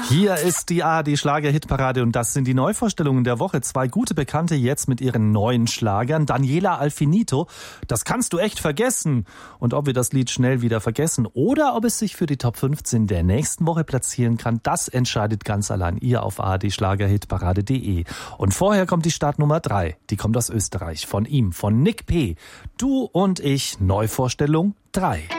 Hier ist die ARD-Schlager-Hitparade und das sind die Neuvorstellungen der Woche. 2 gute Bekannte jetzt mit ihren neuen Schlagern. Daniela Alfinito, das kannst du echt vergessen. Und ob wir das Lied schnell wieder vergessen oder ob es sich für die Top 15 der nächsten Woche platzieren kann, das entscheidet ganz allein ihr auf ardschlagerhitparade.de. Und vorher kommt die Startnummer 3. Die kommt aus Österreich. Von ihm, von Nick P. Du und ich, Neuvorstellung 3.